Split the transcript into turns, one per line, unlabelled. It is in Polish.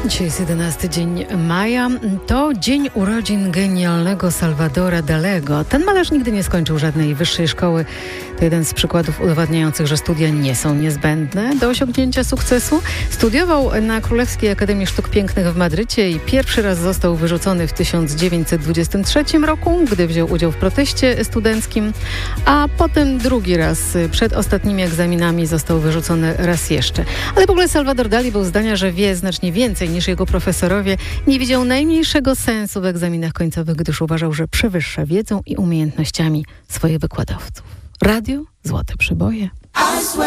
Dzisiaj jest 11 dzień maja. To dzień urodzin genialnego Salvadora Dalego. Ten malarz nigdy nie skończył żadnej wyższej szkoły. To jeden z przykładów udowadniających, że studia nie są niezbędne do osiągnięcia sukcesu. Studiował na Królewskiej Akademii Sztuk Pięknych w Madrycie i pierwszy raz został wyrzucony w 1923 roku, gdy wziął udział w proteście studenckim, a potem drugi raz przed ostatnimi egzaminami został wyrzucony raz jeszcze. Ale w ogóle Salvador Dali był zdania, że wie znacznie więcej niż jego profesorowie. Nie widział najmniejszego sensu w egzaminach końcowych, gdyż uważał, że przewyższa wiedzą i umiejętnościami swoich wykładowców. Radio Złote Przeboje.